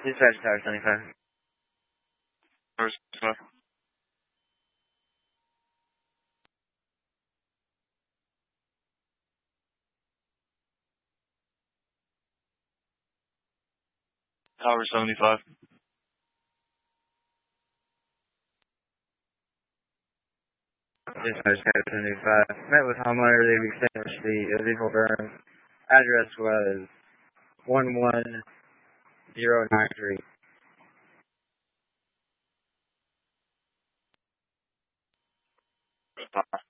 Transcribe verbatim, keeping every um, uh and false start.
Dispatch Tower seventy-five. Tower seventy-five. Tower seventy-five. Dispatch Tower seventy-five. Met with homeowner, they've extinguished the vehicle burn. Address was one one zero nine three. Tower.